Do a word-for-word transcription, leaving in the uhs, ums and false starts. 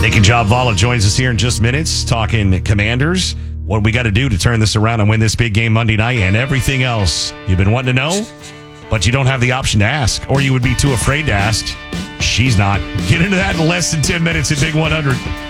Nikki Jobvala joins us here in just minutes, talking Commanders, what we got to do to turn this around and win this big game Monday night, and everything else you've been wanting to know, but you don't have the option to ask, or you would be too afraid to ask. She's not. Get into that in less than ten minutes at Big one hundred.